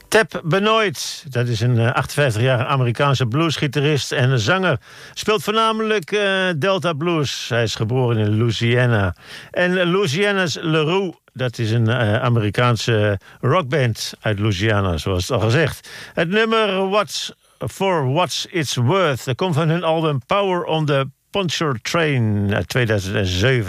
Tab Benoit, dat is een 58-jarige Amerikaanse bluesgitarist en zanger. Speelt voornamelijk Delta Blues. Hij is geboren in Louisiana. En Louisiana's LaRue, dat is een Amerikaanse rockband uit Louisiana, zoals het al gezegd. Het nummer What's It's Worth, dat komt van hun album Power on the Puncture Train uit 2007.